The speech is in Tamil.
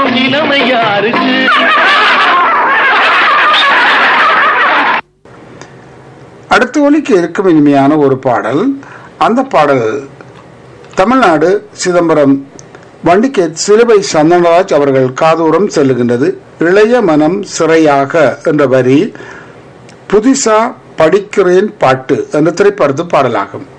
போகும் இளமை யாருக்கு? அடுத்து ஒலிக்க இருக்கும் இனிமையான ஒரு பாடல். அந்த பாடல் தமிழ்நாடு சிதம்பரம் வண்டிகேட் சிலுவை சந்தனராஜ் அவர்கள் காதூரம் செல்லுகின்றது. இளைய மனம் சிறையாக என்ற வரி புதிசா படிக்கிறேன் பாட்டு என்ற திரைப்படத்து பாடலாகும்.